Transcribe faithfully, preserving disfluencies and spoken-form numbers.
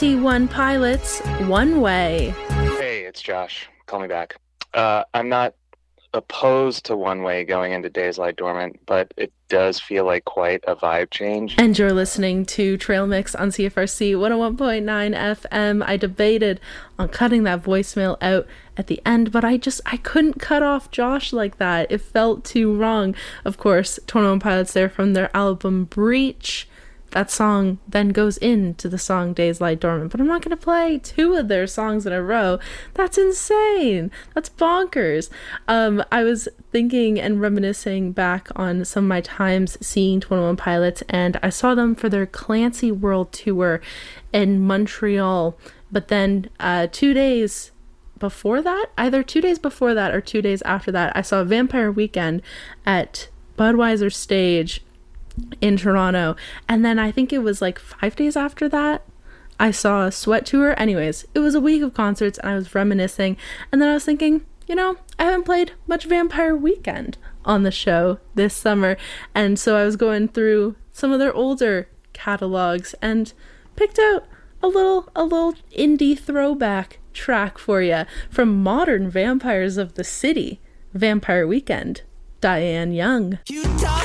twenty-one Pilots, One Way. Hey, it's Josh. Call me back. Uh, I'm not opposed to One Way going into Days Lie Dormant, but it does feel like quite a vibe change. And you're listening to Trail Mix on C F R C one oh one point nine F M. I debated on cutting that voicemail out at the end, but I just, I couldn't cut off Josh like that. It felt too wrong. Of course, twenty-one Pilots there from their album Breach. That song then goes into the song Days Lie Dormant, but I'm not going to play two of their songs in a row. That's insane. That's bonkers. Um, I was thinking and reminiscing back on some of my times seeing twenty-one Pilots, and I saw them for their Clancy World Tour in Montreal, but then uh, two days before that, either two days before that or two days after that, I saw Vampire Weekend at Budweiser Stage in Toronto, and then I think it was like five days after that I saw a Sweat Tour. Anyways, it was a week of concerts, and I was reminiscing, and then I was thinking, you know, I haven't played much Vampire Weekend on the show this summer, and so I was going through some of their older catalogs and picked out a little a little indie throwback track for you from Modern Vampires of the City, Vampire Weekend, Diane Young. You talk